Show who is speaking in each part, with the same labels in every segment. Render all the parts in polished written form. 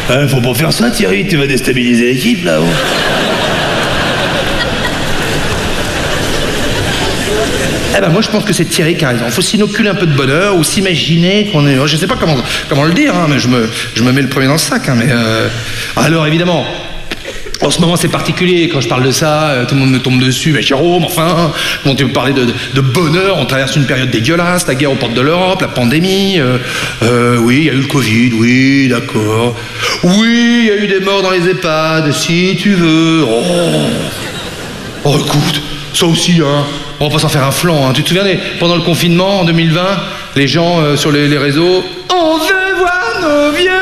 Speaker 1: Faut pas faire ça, Thierry, tu vas déstabiliser l'équipe, là-haut. Eh ben moi je pense que c'est Thierry qui a raison. Faut s'inoculer un peu de bonheur ou s'imaginer qu'on est... Je sais pas comment le dire, hein, mais je me mets le premier dans le sac. Hein, mais alors évidemment, en ce moment c'est particulier. Quand je parle de ça, tout le monde me tombe dessus. Mais Jérôme, enfin, comment tu veux parler de bonheur? On traverse une période dégueulasse, la guerre aux portes de l'Europe, la pandémie. Oui, il y a eu le Covid, oui, d'accord. Oui, il y a eu des morts dans les EHPAD, si tu veux. Oh écoute, ça aussi, hein. On va pas s'en faire un flanc, hein. Tu te souviens, pendant le confinement, en 2020, les gens sur les réseaux... On veut voir nos vieux.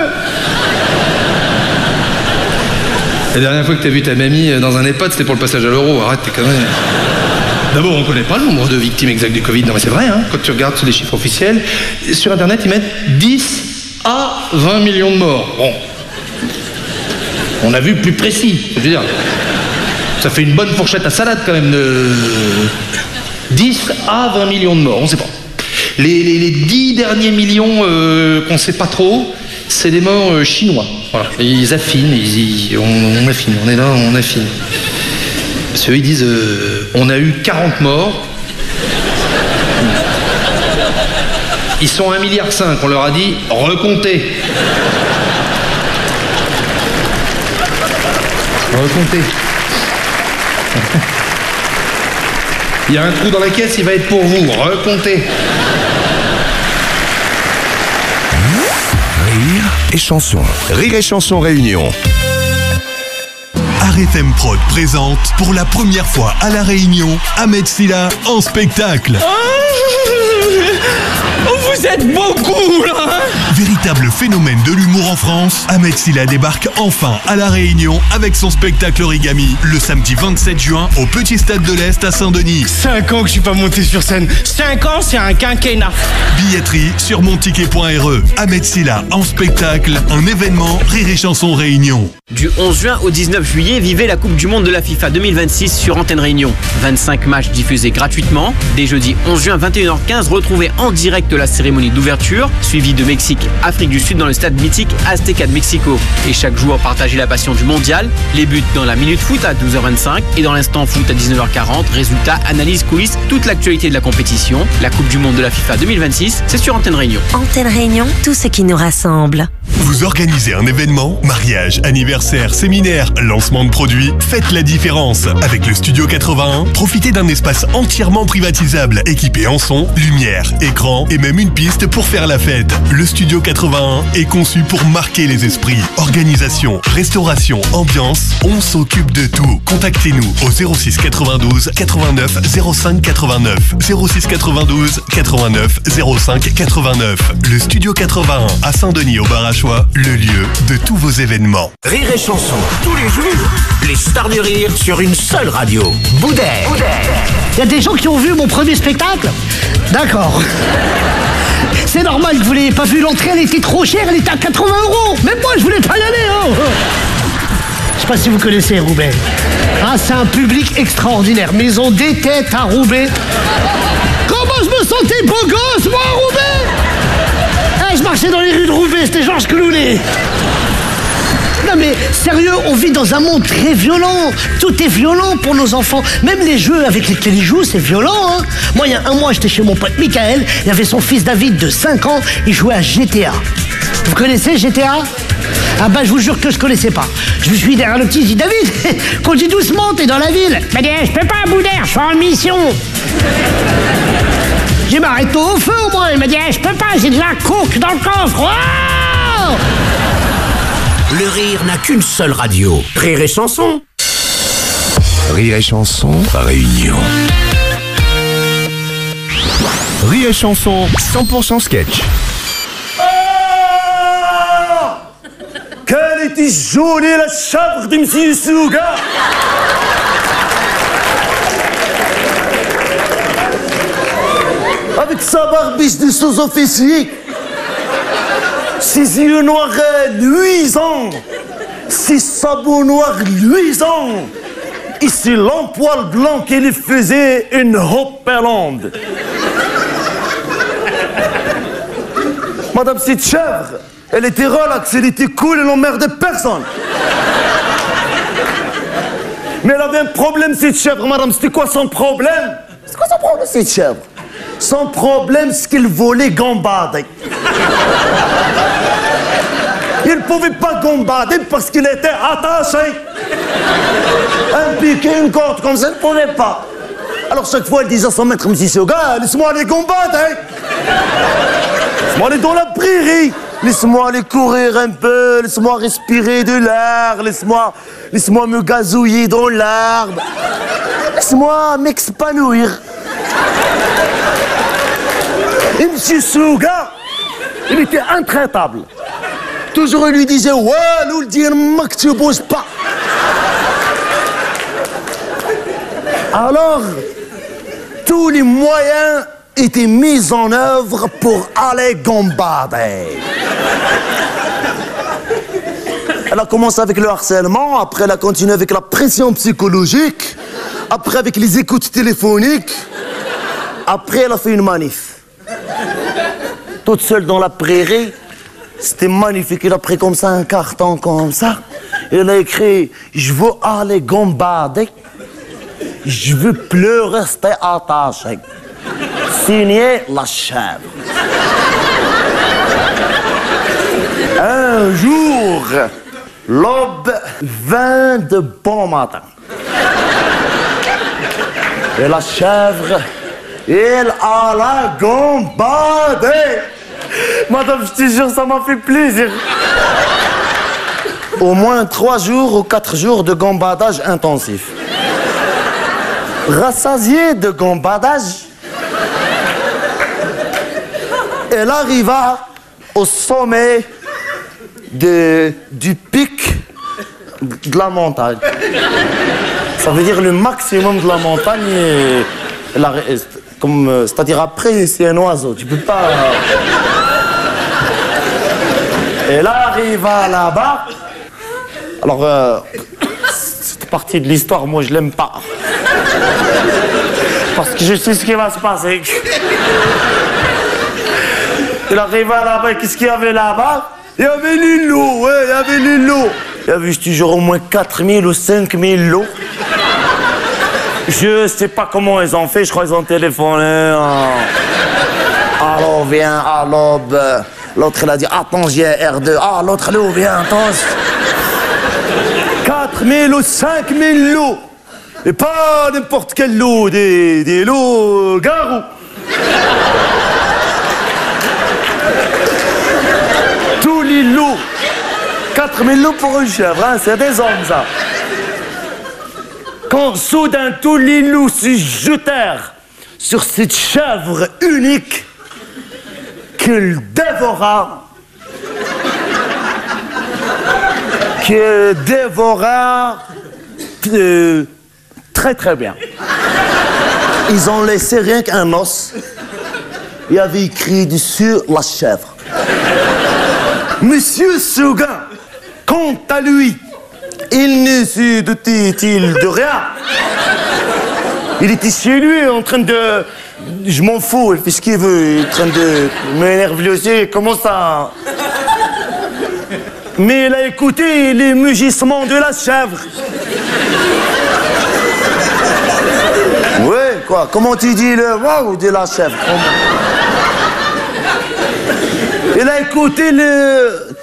Speaker 1: La dernière fois que t'as vu ta mamie dans un EHPAD, c'était pour le passage à l'euro. Arrête tes conneries. D'abord, on connaît pas le nombre de victimes exactes du Covid. Non mais c'est vrai, hein. Quand tu regardes sur les chiffres officiels, sur Internet, ils mettent 10 à 20 millions de morts. Bon. On a vu plus précis, je veux dire... Ça fait une bonne fourchette à salade quand même de 10 à 20 millions de morts, on sait pas. Les 10 derniers millions qu'on sait pas trop, c'est des morts chinois. Voilà. Ils affinent, on affine, on est là, on affine. Parce qu'eux ils disent on a eu 40 morts. Ils sont 1,5 milliard, on leur a dit recomptez. Recomptez. Il y a un trou dans la caisse, il va être pour vous. Recomptez.
Speaker 2: Rire et chanson. Rire et chanson réunion.
Speaker 3: RFM Prod présente pour la première fois à La Réunion Ahmed Silla en spectacle.
Speaker 4: Vous êtes beaucoup là, hein?
Speaker 3: Véritable phénomène de l'humour en France, Ahmed Silla débarque enfin à La Réunion avec son spectacle Origami le samedi 27 juin au Petit Stade de l'Est à Saint-Denis.
Speaker 4: 5 ans que je suis pas monté sur scène. 5 ans, c'est un quinquennat.
Speaker 3: Billetterie sur monticket.re. Ahmed Silla en spectacle, un événement Rire et Chanson Réunion.
Speaker 5: Du 11 juin au 19 juillet, vivez la Coupe du Monde de la FIFA 2026 sur Antenne Réunion. 25 matchs diffusés gratuitement. Dès jeudi 11 juin 21h15, retrouvez en direct la cérémonie d'ouverture, suivie de Mexique, Afrique du Sud dans le stade mythique Azteca de Mexico. Et chaque joueur partagez la passion du mondial. Les buts dans la Minute Foot à 12h25 et dans l'Instant Foot à 19h40. Résultats, analyse, coulisses, toute l'actualité de la compétition. La Coupe du Monde de la FIFA 2026, c'est sur Antenne Réunion.
Speaker 6: Antenne Réunion, tout ce qui nous rassemble.
Speaker 3: Vous organisez un événement, mariage, anniversaire, séminaire, lancement de produits, faites la différence. Avec le Studio 81, profitez d'un espace entièrement privatisable, équipé en son, lumière, écran et même une piste pour faire la fête. Le Studio 81 est conçu pour marquer les esprits. Organisation, restauration, ambiance, on s'occupe de tout. Contactez-nous au 06 92 89 05 89. 06 92 89 05 89. Le Studio 81 à Saint-Denis au Bar-à-Choix, le lieu de tous vos événements.
Speaker 2: Rire et chanson, tous les jours. Les stars du rire sur une seule radio. Boudère.
Speaker 7: Il y a des gens qui ont vu mon premier spectacle? D'accord. C'est normal que vous l'ayez pas vu, l'entrée elle était trop chère, elle était à 80 €. Même moi je voulais pas y aller, hein. Je sais pas si vous connaissez Roubaix. Ah, c'est un public extraordinaire. Maison des têtes à Roubaix. Comment je me sentais beau gosse, moi, à Roubaix? Je marchais dans les rues de Roubaix, c'était Georges Clooney. Non mais sérieux, on vit dans un monde très violent. Tout est violent pour nos enfants. Même les jeux avec lesquels ils jouent, c'est violent, hein. Moi, il y a un mois, j'étais chez mon pote Michael. Il y avait son fils David de 5 ans. Il jouait à GTA. Vous connaissez GTA? Ah bah, je vous jure que je connaissais pas. Je me suis dit derrière le petit, je dis David, conduis doucement, t'es dans la ville. Il m'a dit, je peux pas, Boudère, je suis en mission. J'ai dit, arrête-toi au feu au moins. Il m'a dit, je peux pas, j'ai de la coke dans le coffre. Oh,
Speaker 2: Le rire n'a qu'une seule radio. Rire et chanson. Rire et chanson, réunion. Rire et chanson, 100% sketch.
Speaker 8: Quelle était jolie la chèvre de M. Souga! Avec sa barbiche de sous-officier, ses yeux noirs luisants, ses sabots noirs luisants, et ses longs poils blancs qui lui faisaient une robe pelande. Madame cette chèvre, Elle était relax, elle était cool, elle n'emmerdait personne. Mais elle avait un problème, cette chèvre, madame. C'était quoi son problème? C'est quoi son problème, cette chèvre? Son problème, c'est qu'il voulait gambader. Il ne pouvait pas gambader parce qu'il était attaché. Un piquet, une corde comme ça, il ne pouvait pas. Alors chaque fois, elle disait à son maître, monsieur Soga, laisse-moi aller gambader. Laisse-moi aller dans la prairie. Laisse-moi aller courir un peu, laisse-moi respirer de l'air, laisse-moi me gazouiller dans l'arbre. Laisse-moi m'expanouir. Et monsieur Souga, il était intraitable. Toujours il lui disait, ouais, nous le dire, que tu bouges pas. Alors, tous les moyens étaient mis en œuvre pour aller gambader. Elle a commencé avec le harcèlement, après elle a continué avec la pression psychologique, après avec les écoutes téléphoniques, après elle a fait une manif. Toute seule dans la prairie, c'était magnifique. Elle a pris comme ça un carton comme ça, et elle a écrit « Je veux aller gambader, je veux plus rester attaché. » Signé la chèvre. Un jour, l'aube vint de bon matin. Et la chèvre, elle alla gambader. Madame, je te jure, ça m'a fait plaisir. Au moins 3 jours ou 4 jours de gambadage intensif. Rassasiée de gambadage, elle arriva au sommet du pic de la montagne. Ça veut dire le maximum de la montagne. C'est-à-dire après, c'est un oiseau. Tu peux pas... Elle arriva là-bas. Alors, cette partie de l'histoire, moi, je l'aime pas. Parce que je sais ce qui va se passer. Il arriva là-bas, qu'est-ce qu'il y avait là-bas? Il y avait les lots, ouais, il y avait les lots. Il y avait, je te jure, au moins 4000 ou 5000 lots. Je sais pas comment ils ont fait, je crois qu'ils ont téléphoné. Alors, viens, à l'aube. L'autre, il a dit, attends, j'ai R2. Ah, l'autre, lot, viens, attends. 4000 ou 5000 lots. Et pas n'importe quel lot, des lots garous. Tous les lots. 4000 lots pour une chèvre, hein, c'est des hommes, ça. Quand soudain tous les loups se jetèrent sur cette chèvre unique qu'il dévora, très très bien. Ils ont laissé rien qu'un os. Il y avait écrit dessus la chèvre. Monsieur Sougain, quant à lui, il ne se doutait-il de rien. Il était chez lui en train de... Je m'en fous, il fait ce qu'il veut. Il est en train de m'énerver aussi. Comment ça? Mais il a écouté les mugissements de la chèvre. Ouais, quoi? Comment tu dis le waouh de la chèvre? Il a écouté le...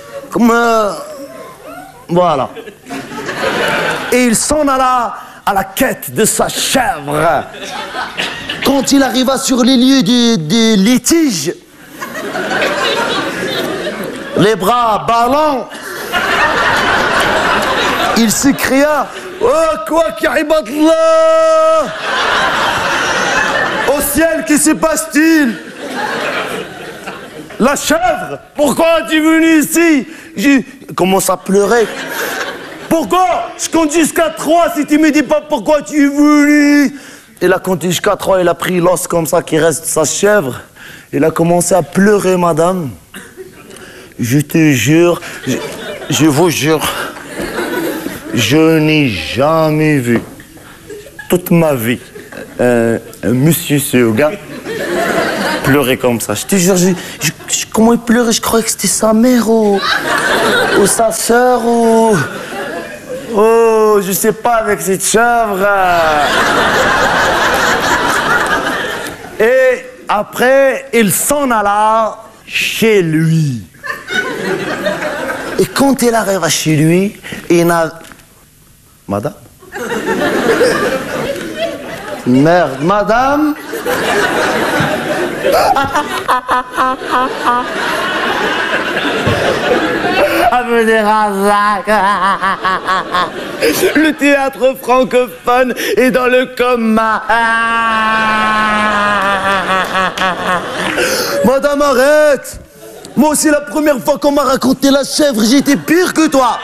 Speaker 8: Voilà. Et il s'en alla à la quête de sa chèvre. Quand il arriva sur les lieux des litiges, les bras ballants, il s'écria « Oh, quoi qu'il arrive là? Au ciel, que se passe-t-il? La chèvre, pourquoi es-tu venu ici ?» Je commence à pleurer. Pourquoi? Je compte jusqu'à 3 si tu me dis pas pourquoi tu es venu. Il a compté jusqu'à 3, il a pris l'os comme ça qui reste de sa chèvre. Il a commencé à pleurer, madame. Je te jure, je vous jure, je n'ai jamais vu toute ma vie un monsieur Sougain pleurait comme ça. Je te jure, comment il pleurait, je croyais que c'était sa mère ou sa sœur ou... Oh, je sais pas, avec cette chèvre. Et après, il s'en alla chez lui. Et quand il arrive chez lui, il n'a... Madame? Merde, madame? Le théâtre francophone est dans le coma. Madame, arrête! Moi aussi, la première fois qu'on m'a raconté la chèvre, j'étais pire que toi.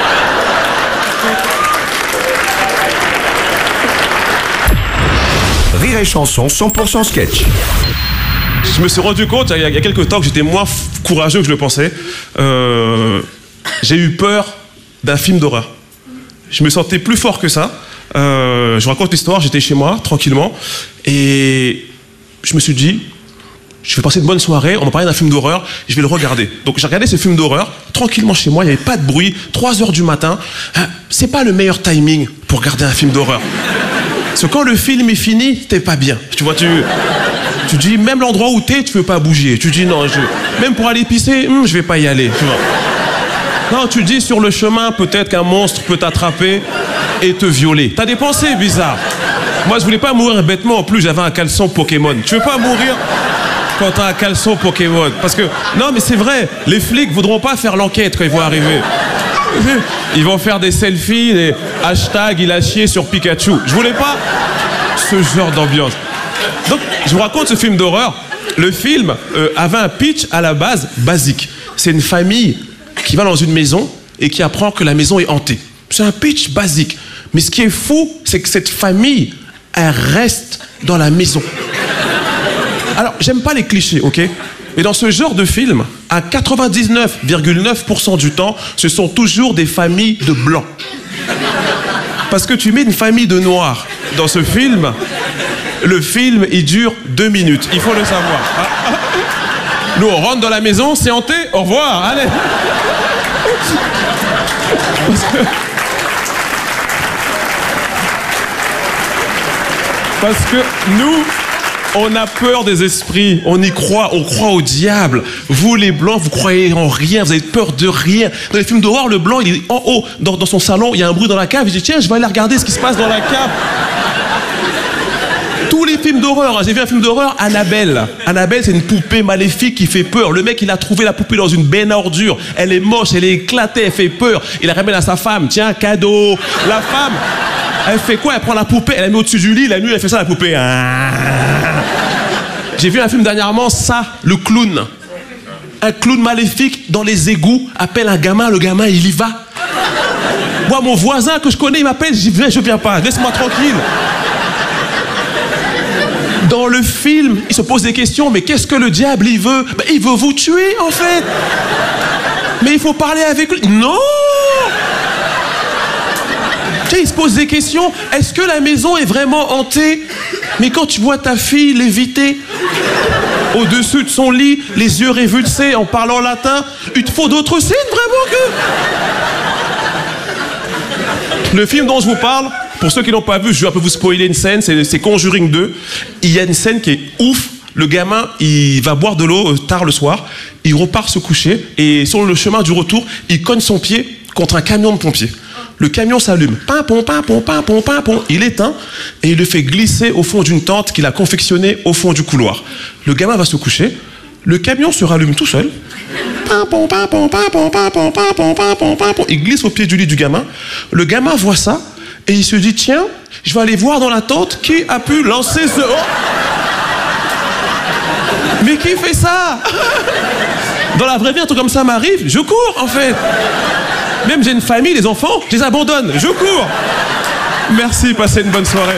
Speaker 2: Rire et chanson 100% sketch.
Speaker 9: Je me suis rendu compte il y a quelques temps que j'étais moins courageux que je le pensais. J'ai eu peur d'un film d'horreur. Je me sentais plus fort que ça. Je raconte l'histoire, j'étais chez moi, tranquillement, et je me suis dit, je vais passer une bonne soirée, on m'a parlé d'un film d'horreur, je vais le regarder. Donc j'ai regardé ce film d'horreur, tranquillement chez moi, il n'y avait pas de bruit, 3h du matin. C'est pas le meilleur timing pour regarder un film d'horreur. Parce que quand le film est fini, t'es pas bien. Tu vois, tu dis, même l'endroit où t'es, tu veux pas bouger. Tu dis, non, même pour aller pisser, je vais pas y aller. Tu vois. Non, tu dis, sur le chemin, peut-être qu'un monstre peut t'attraper et te violer. T'as des pensées bizarres. Moi, je voulais pas mourir bêtement. En plus, j'avais un caleçon Pokémon. Tu veux pas mourir quand t'as un caleçon Pokémon? Parce que, non, mais c'est vrai, les flics voudront pas faire l'enquête quand ils vont arriver. Ils vont faire des selfies, des hashtags, il a chié sur Pikachu. Je voulais pas ce genre d'ambiance. Donc, je vous raconte ce film d'horreur. Le film avait un pitch à la base basique. C'est une famille qui va dans une maison et qui apprend que la maison est hantée. C'est un pitch basique. Mais ce qui est fou, c'est que cette famille, elle reste dans la maison. Alors, j'aime pas les clichés, ok? Mais dans ce genre de film, à 99,9% du temps, ce sont toujours des familles de blancs. Parce que tu mets une famille de noirs dans ce film, le film, il dure 2 minutes. Il faut le savoir. Nous, on rentre dans la maison, c'est hanté, au revoir, allez. Parce que nous... on a peur des esprits, on y croit, on croit au diable. Vous, les blancs, vous croyez en rien, vous avez peur de rien. Dans les films d'horreur, le blanc, il est en haut, dans son salon, il y a un bruit dans la cave, il dit, tiens, je vais aller regarder ce qui se passe dans la cave. Tous les films d'horreur, hein. J'ai vu un film d'horreur, Annabelle. Annabelle, c'est une poupée maléfique qui fait peur. Le mec, il a trouvé la poupée dans une benne à ordures. Elle est moche, elle est éclatée, elle fait peur. Il la ramène à sa femme, tiens, cadeau. La femme... elle fait quoi? Elle prend la poupée, elle la met au-dessus du lit, la nuit, elle fait ça, la poupée. J'ai vu un film dernièrement, ça, le clown. Un clown maléfique dans les égouts appelle un gamin, le gamin, il y va. Moi, mon voisin que je connais, il m'appelle, je viens pas, laisse-moi tranquille. Dans le film, il se pose des questions, mais qu'est-ce que le diable, il veut? Ben, il veut vous tuer, en fait. Mais il faut parler avec lui. Non! Il se pose des questions. Est-ce que la maison est vraiment hantée? Mais quand tu vois ta fille léviter au-dessus de son lit, les yeux révulsés en parlant latin, il te faut d'autres scènes vraiment que... Le film dont je vous parle, pour ceux qui n'ont pas vu, je vais un peu vous spoiler une scène, c'est Conjuring 2. Il y a une scène qui est ouf. Le gamin, il va boire de l'eau tard le soir, il repart se coucher et sur le chemin du retour, il cogne son pied contre un camion de pompiers. Le camion s'allume, pimpon, pimpon, pimpon, pimpon. Il éteint et il le fait glisser au fond d'une tente qu'il a confectionnée au fond du couloir. Le gamin va se coucher, le camion se rallume tout seul. Pimpon, pimpon, pimpon, pimpon, pimpon, pimpon, pimpon. Il glisse au pied du lit du gamin. Le gamin voit ça et il se dit, tiens, je vais aller voir dans la tente qui a pu lancer ce... Oh, mais qui fait ça? Dans la vraie vie, un truc comme ça m'arrive, je cours en fait. Même j'ai une famille, les enfants, je les abandonne, je cours. Merci, passez une bonne soirée.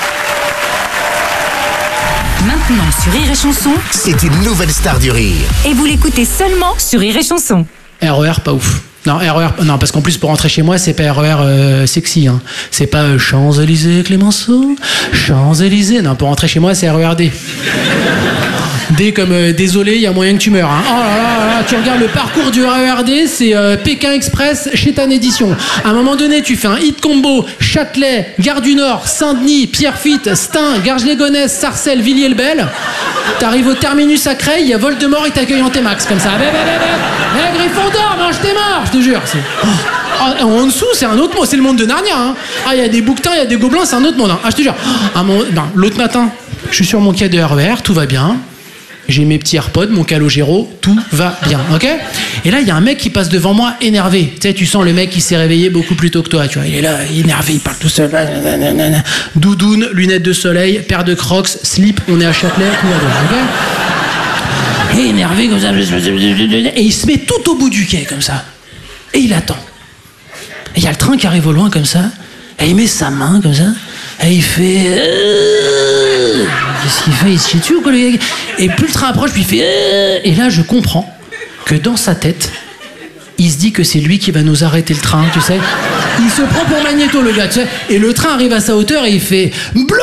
Speaker 10: Maintenant sur Rire et Chanson,
Speaker 2: C'est une nouvelle star du rire.
Speaker 10: et vous l'écoutez seulement sur Rire et Chanson.
Speaker 11: RER, pas ouf. Non, RER, non, parce qu'en plus, pour rentrer chez moi, c'est pas RER sexy. Hein. C'est pas Champs-Élysées, Clémenceau. Champs-Élysées. Non, pour rentrer chez moi, c'est RERD. D comme désolé, il y a moyen que tu meurs. Hein. Oh là là là, tu regardes le parcours du RERD, c'est Pékin Express, Chétan Édition. À un moment donné, tu fais un hit combo Châtelet, Gare du Nord, Saint-Denis, Pierrefitte, Stein, Garges-les-Gonesse, Sarcelles, Villiers-le-Bel. T'arrives au terminus à Creil, il y a Voldemort, il t'accueille en T-Max comme ça. Gryffondor, mange tes morts, je te jure. En dessous, c'est un autre monde, c'est le monde de Narnia. Hein. Ah, il y a des bouquetins, il y a des gobelins, c'est un autre monde. Hein. Ah, je te jure. L'autre matin, je suis sur mon quai de RER, tout va bien. J'ai mes petits AirPods, mon Calogero, tout va bien, ok? Et là, il y a un mec qui passe devant moi énervé. Tu sais, tu sens le mec qui s'est réveillé beaucoup plus tôt que toi, tu vois. Il est là, énervé, il parle tout seul. Doudoune, lunettes de soleil, paire de Crocs, slip, on est à Châtelet, tout va bien, ok? Et énervé comme ça. Et il se met tout au bout du quai, comme ça. Et il attend. Et il y a le train qui arrive au loin, comme ça. Et il met sa main, comme ça. Et il fait... Qu'est-ce qu'il fait? Il se chie dessus ou quoi, le gars? Et plus le train approche, puis il fait... Et là, je comprends que dans sa tête, il se dit que c'est lui qui va nous arrêter le train, tu sais. Il se prend pour Magnéto, le gars, tu sais. Et le train arrive à sa hauteur et il fait... Blocus!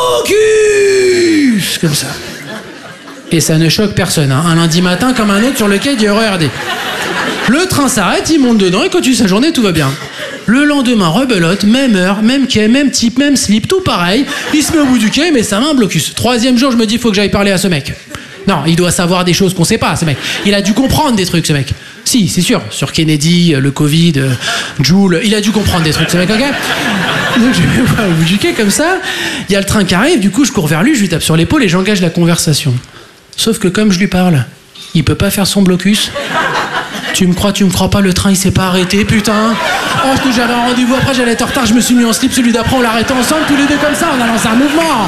Speaker 11: Comme ça. Et ça ne choque personne, hein. Un lundi matin comme un autre sur le quai du RERD. Le train s'arrête, il monte dedans, il continue sa journée, tout va bien. Le lendemain, rebelote, même heure, même quai, même type, même slip, tout pareil. Il se met au bout du quai, il met sa main, un blocus. 3e jour, je me dis, il faut que j'aille parler à ce mec. Non, il doit savoir des choses qu'on sait pas, ce mec. Il a dû comprendre des trucs, ce mec. Si, c'est sûr. Sur Kennedy, le Covid, Joule, il a dû comprendre des trucs, ce mec, ok? Donc je vais voir au bout du quai, comme ça. Il y a le train qui arrive, du coup, je cours vers lui, je lui tape sur l'épaule et j'engage la conversation. Sauf que comme je lui parle, il peut pas faire son blocus. Tu me crois pas, le train il s'est pas arrêté, putain. Oh, j'avais un rendez-vous après, j'allais être en retard, je me suis mis en slip, celui d'après on l'arrêtait ensemble, tous les deux comme ça, on a lancé un mouvement.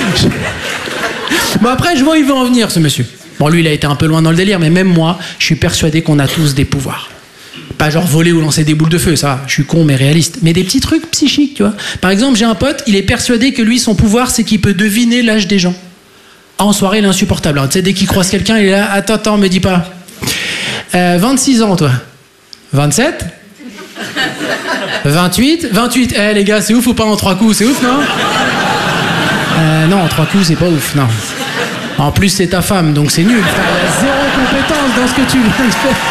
Speaker 11: Bon, après je vois où il veut en venir, ce monsieur. Bon, lui il a été un peu loin dans le délire, mais même moi, je suis persuadé qu'on a tous des pouvoirs. Pas genre voler ou lancer des boules de feu, ça va, je suis con mais réaliste. Mais des petits trucs psychiques, tu vois. Par exemple, j'ai un pote, il est persuadé que lui, son pouvoir, c'est qu'il peut deviner l'âge des gens. Ah, en soirée, il est insupportable. Hein. Tu sais, dès qu'il croise quelqu'un, il est là, attends, me dis pas. 26 ans, toi. 27 28 28. Eh, les gars, c'est ouf ou pas en 3 coups? C'est ouf, non? Non, en 3 coups, c'est pas ouf, non. En plus, c'est ta femme, donc c'est nul. Il y a zéro compétence dans ce que tu viens de faire.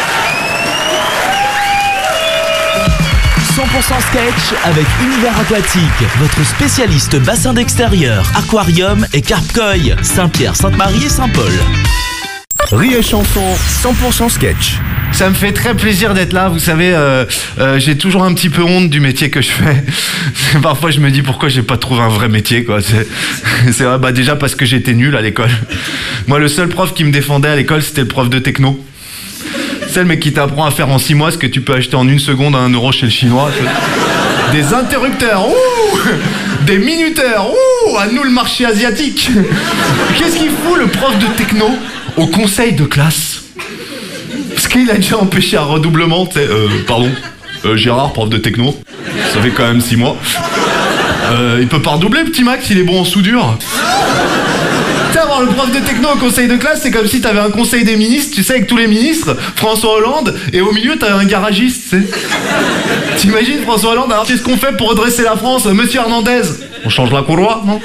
Speaker 12: 100% sketch avec Univers Aquatique, votre spécialiste bassin d'extérieur, aquarium et carpe-koi, Saint-Pierre, Sainte-Marie et Saint-Paul.
Speaker 2: Rire et chanson, 100% sketch.
Speaker 13: Ça me fait très plaisir d'être là, vous savez, j'ai toujours un petit peu honte du métier que je fais. Parfois je me dis pourquoi j'ai pas trouvé un vrai métier, quoi. C'est vrai, bah déjà parce que j'étais nul à l'école. Moi, le seul prof qui me défendait à l'école, c'était le prof de techno. C'est le mec qui t'apprend à faire en 6 mois ce que tu peux acheter en 1 seconde à 1 euro chez le chinois. Des interrupteurs, ouh, des minuteurs, ouh, à nous le marché asiatique. Qu'est-ce qu'il fout le prof de techno au conseil de classe? Parce qu'il a déjà empêché un redoublement, tu sais, pardon, Gérard, prof de techno, ça fait quand même 6 mois. Il peut pas redoubler, petit Max, il est bon en soudure. Tu sais, avoir le prof de techno au conseil de classe, c'est comme si t'avais un conseil des ministres, tu sais, avec tous les ministres, François Hollande, et au milieu t'avais un garagiste, tu sais. T'imagines François Hollande, alors qu'est-ce qu'on fait pour redresser la France? Monsieur Hernandez, on change la courroie, non?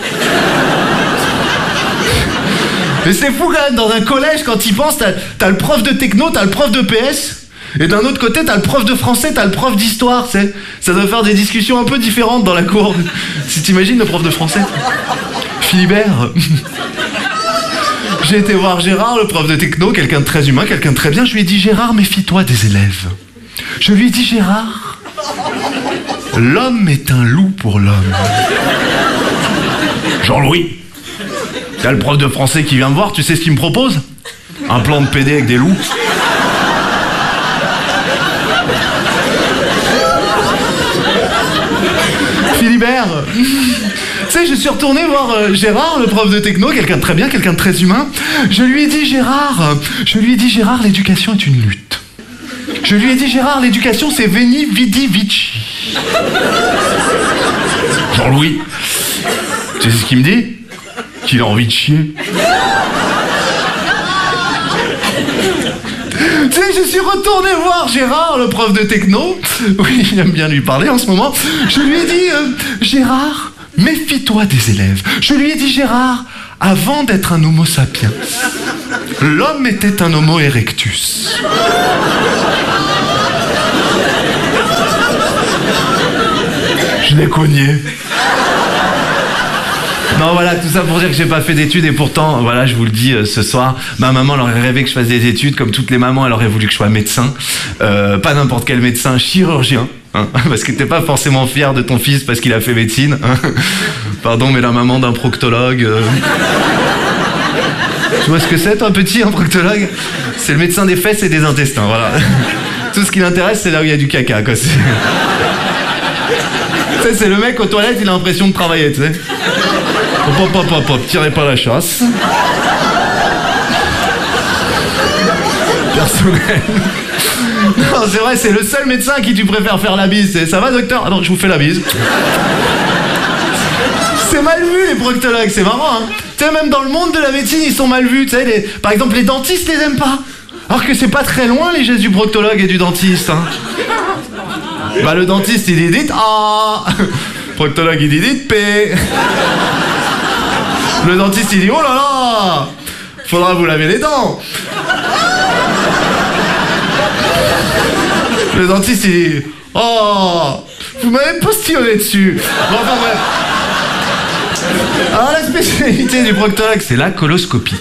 Speaker 13: Mais c'est fou quand même, dans un collège, quand t'y penses, t'as le prof de techno, t'as le prof de PS, et d'un autre côté, t'as le prof de français, t'as le prof d'histoire, tu sais. Ça doit faire des discussions un peu différentes dans la cour. Si t'imagines le prof de français, Philibert. J'ai été voir Gérard, le prof de techno, quelqu'un de très humain, quelqu'un de très bien. Je lui ai dit, Gérard, méfie-toi des élèves. Je lui ai dit, Gérard, l'homme est un loup pour l'homme. Jean-Louis, t'as le prof de français qui vient me voir, tu sais ce qu'il me propose? Un plan de PD avec des loups. Philibert, tu sais, je suis retourné voir Gérard, le prof de techno, quelqu'un de très bien, quelqu'un de très humain. Je lui ai dit, Gérard, l'éducation est une lutte. Je lui ai dit, Gérard, l'éducation, c'est veni, vidi, vici. Jean-Louis, tu sais ce qu'il me dit? Qu'il a envie de chier. Tu sais, je suis retourné voir Gérard, le prof de techno. Oui, il aime bien lui parler en ce moment. Je lui ai dit, Gérard, méfie-toi des élèves. Je lui ai dit, Gérard, Avant d'être un homo sapiens, l'homme était un homo erectus. Je l'ai cogné. Non, voilà, tout ça pour dire que j'ai pas fait d'études et pourtant, voilà, je vous le dis ce soir, ma maman elle aurait rêvé que je fasse des études, comme toutes les mamans, elle aurait voulu que je sois médecin. Pas n'importe quel médecin, chirurgien. Hein, parce que t'es pas forcément fier de ton fils parce qu'il a fait médecine. Hein. Pardon, mais la maman d'un proctologue... Tu vois ce que c'est, toi, petit, un proctologue? C'est le médecin des fesses et des intestins, voilà. Tout ce qui l'intéresse, c'est là où il y a du caca, quoi. Tu sais, c'est le mec aux toilettes, il a l'impression de travailler, tu sais. Hop, hop, hop, hop, tirez pas la chasse. Personnel. Non, c'est vrai, c'est le seul médecin à qui tu préfères faire la bise. Ça va, docteur? Ah non, je vous fais la bise. C'est mal vu, les proctologues, c'est marrant, hein. Tu sais, même dans le monde de la médecine, ils sont mal vus. Tu sais, par exemple, les dentistes les aiment pas. Alors que c'est pas très loin, les gestes du proctologue et du dentiste, hein. Bah, le dentiste, il dit dites A. Proctologue, il dit dites P. Le dentiste, il dit oh là là, faudra vous laver les dents. Le dentiste, il dit oh, vous m'avez postillonné dessus. Bon, enfin bref. Alors, la spécialité du proctologue, c'est la coloscopie.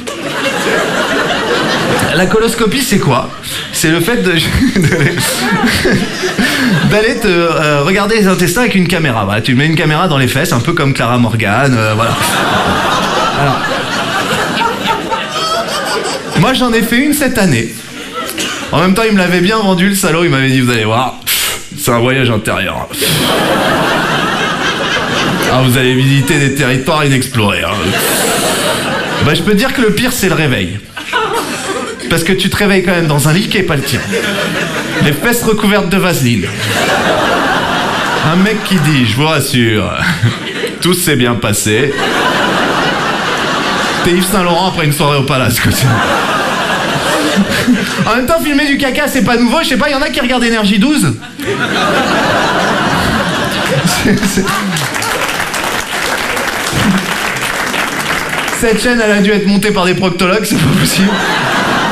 Speaker 13: La coloscopie, c'est quoi? C'est le fait d'aller te regarder les intestins avec une caméra. Voilà, tu mets une caméra dans les fesses, un peu comme Clara Morgan, voilà. Alors, moi, j'en ai fait une cette année. En même temps, il me l'avait bien vendu, le salaud. Il m'avait dit, vous allez voir, c'est un voyage intérieur. Alors, vous allez visiter des territoires inexplorés. Hein. Bah, je peux te dire que le pire, c'est le réveil. Parce que tu te réveilles quand même dans un lit qui est pas le tien. Les fesses recouvertes de vaseline. Un mec qui dit, je vous rassure, tout s'est bien passé. T'es Yves Saint-Laurent après une soirée au Palace, quoi. En même temps, filmer du caca, c'est pas nouveau. Je sais pas, y en a qui regardent Énergie 12. Cette chaîne, elle a dû être montée par des proctologues, c'est pas possible.